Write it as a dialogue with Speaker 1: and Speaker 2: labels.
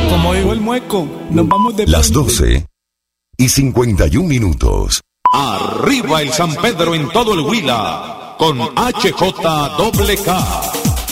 Speaker 1: Como dijo el mueco, nos vamos de
Speaker 2: Las 12:51.
Speaker 3: Arriba el San Pedro en todo el Huila, con HJWK.